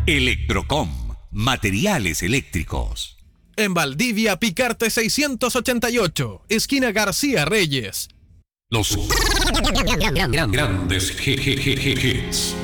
Electrocom, materiales eléctricos. En Valdivia, Picarte 688, esquina García Reyes. Los grandes hits.